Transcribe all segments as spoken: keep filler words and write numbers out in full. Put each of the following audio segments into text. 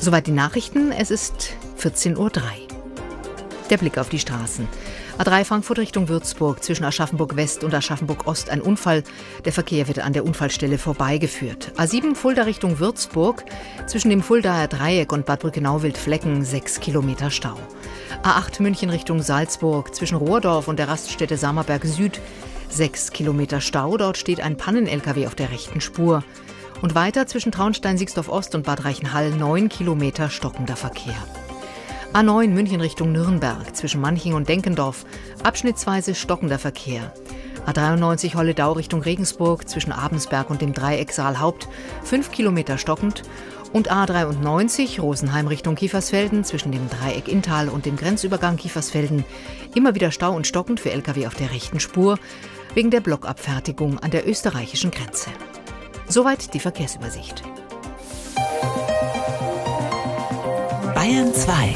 Soweit die Nachrichten, es ist vierzehn Uhr drei. Der Blick auf die Straßen. A drei Frankfurt Richtung Würzburg, zwischen Aschaffenburg West und Aschaffenburg Ost ein Unfall. Der Verkehr wird an der Unfallstelle vorbeigeführt. A sieben Fulda Richtung Würzburg, zwischen dem Fuldaer Dreieck und Bad Brückenau-Wildflecken sechs Kilometer Stau. A acht München Richtung Salzburg, zwischen Rohrdorf und der Raststätte Sammerberg Süd sechs Kilometer Stau. Dort steht ein Pannen-L K W auf der rechten Spur. Und weiter zwischen Traunstein-Siegsdorf Ost und Bad Reichenhall neun Kilometer stockender Verkehr. A neun München Richtung Nürnberg, zwischen Manching und Denkendorf, abschnittsweise stockender Verkehr. A dreiundneunzig Holledau Richtung Regensburg, zwischen Abensberg und dem Dreieck Saalhaupt, fünf Kilometer stockend. Und A dreiundneunzig Rosenheim Richtung Kiefersfelden, zwischen dem Dreieck Inntal und dem Grenzübergang Kiefersfelden, immer wieder Stau und stockend für L K W auf der rechten Spur, wegen der Blockabfertigung an der österreichischen Grenze. Soweit die Verkehrsübersicht. Bayern zwei.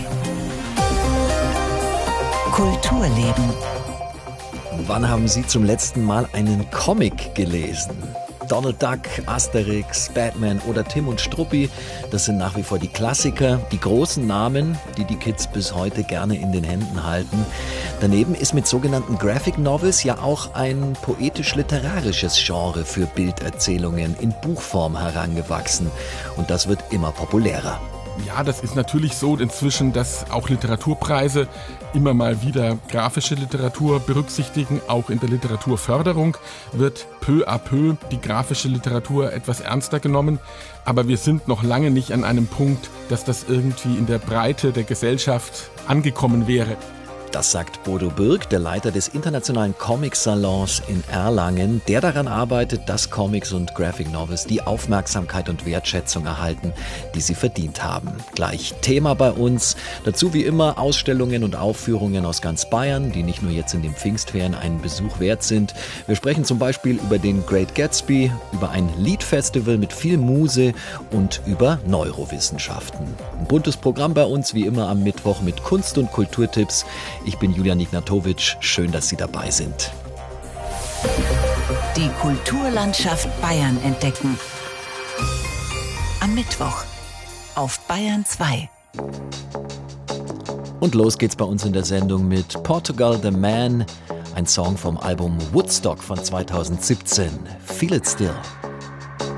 Kulturleben. Wann haben Sie zum letzten Mal einen Comic gelesen? Donald Duck, Asterix, Batman oder Tim und Struppi, das sind nach wie vor die Klassiker, die großen Namen, die die Kids bis heute gerne in den Händen halten. Daneben ist mit sogenannten Graphic Novels ja auch ein poetisch-literarisches Genre für Bilderzählungen in Buchform herangewachsen. Und das wird immer populärer. Ja, das ist natürlich so inzwischen, dass auch Literaturpreise immer mal wieder grafische Literatur berücksichtigen. Auch in der Literaturförderung wird peu à peu die grafische Literatur etwas ernster genommen. Aber wir sind noch lange nicht an einem Punkt, dass das irgendwie in der Breite der Gesellschaft angekommen wäre. Das sagt Bodo Birk, der Leiter des Internationalen Comic-Salons in Erlangen, der daran arbeitet, dass Comics und Graphic Novels die Aufmerksamkeit und Wertschätzung erhalten, die sie verdient haben. Gleich Thema bei uns. Dazu wie immer Ausstellungen und Aufführungen aus ganz Bayern, die nicht nur jetzt in den Pfingstferien einen Besuch wert sind. Wir sprechen zum Beispiel über den Great Gatsby, über ein Liedfestival mit viel Muse und über Neurowissenschaften. Ein buntes Programm bei uns wie immer am Mittwoch mit Kunst- und Kulturtipps. Ich bin Julian Ignatowitsch. Schön, dass Sie dabei sind. Die Kulturlandschaft Bayern entdecken. Am Mittwoch auf Bayern zwei. Und los geht's bei uns in der Sendung mit Portugal the Man, ein Song vom Album Woodstock von zweitausendsiebzehn. Feel It Still.